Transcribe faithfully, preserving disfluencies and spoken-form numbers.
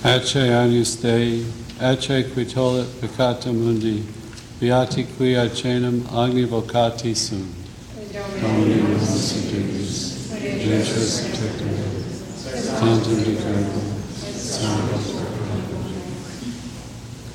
Ecce agnus Dei, ecce qui tollit peccata mundi, beati qui ad cenam agni vocati sunt. Domini nos Deus, ventris tecum, tantum de carbo,